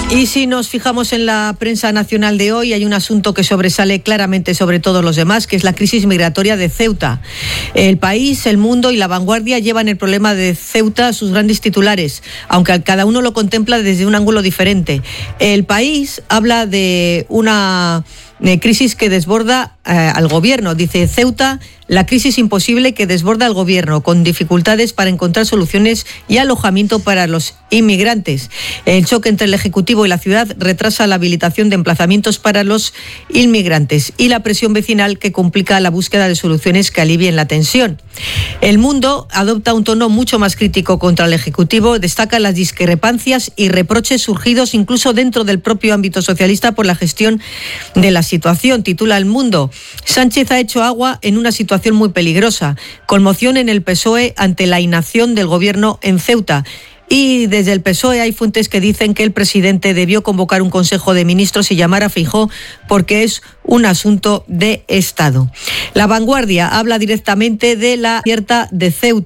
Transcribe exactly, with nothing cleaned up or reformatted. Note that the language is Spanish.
Y si nos fijamos en la prensa nacional de hoy, hay un asunto que sobresale claramente sobre todos los demás, que es la crisis migratoria de Ceuta. El País, El Mundo y La Vanguardia llevan el problema de Ceuta a sus grandes titulares, aunque cada uno lo contempla desde un ángulo diferente. El País habla de una crisis que desborda eh, al gobierno. Dice: Ceuta, la crisis imposible que desborda al gobierno, con dificultades para encontrar soluciones y alojamiento para los inmigrantes. El choque entre el Ejecutivo y la ciudad retrasa la habilitación de emplazamientos para los inmigrantes y la presión vecinal que complica la búsqueda de soluciones que alivien la tensión. El Mundo adopta un tono mucho más crítico contra el Ejecutivo, destaca las discrepancias y reproches surgidos incluso dentro del propio ámbito socialista por la gestión de la situación. Titula El Mundo: Sánchez ha hecho agua en una situación muy peligrosa. Conmoción en el P S O E ante la inacción del gobierno en Ceuta. Y desde el P S O E hay fuentes que dicen que el presidente debió convocar un Consejo de Ministros y llamar a Feijóo porque es un asunto de Estado. La Vanguardia habla directamente de la alerta de Ceuta.